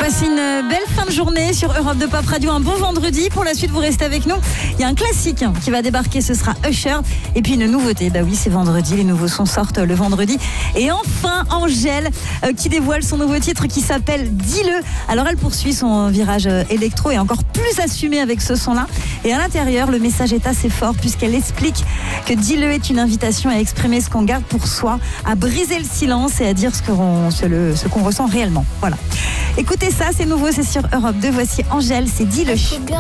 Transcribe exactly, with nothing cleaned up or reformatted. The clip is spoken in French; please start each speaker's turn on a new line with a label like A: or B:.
A: Passez une belle fin de journée sur Europe deux Pop Radio. Un bon vendredi. Pour la suite, vous restez avec nous. Il y a un classique qui va débarquer, ce sera Usher. Et puis une nouveauté. Bah oui, c'est vendredi. Les nouveaux sons sortent le vendredi. Et enfin, Angèle euh, qui dévoile son nouveau titre qui s'appelle Dis-le. Alors elle poursuit son virage électro et encore plus assumé avec ce son-là. Et à l'intérieur, le message est assez fort puisqu'elle explique que Dis-le est une invitation à exprimer ce qu'on garde pour soi, à briser le silence et à dire ce qu'on, ce le, ce qu'on ressent réellement. Voilà. Écoutez ça, c'est nouveau, c'est sur Europe deux. Voici Angèle, c'est Dis-le.